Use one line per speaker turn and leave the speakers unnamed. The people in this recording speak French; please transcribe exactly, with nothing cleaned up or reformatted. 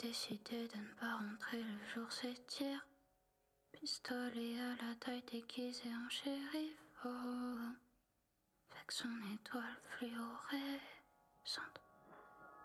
décidé de ne pas rentrer, le jour s'étire. Pistolet à la taille déguisé en shérif. Oh, avec son étoile fluorescente.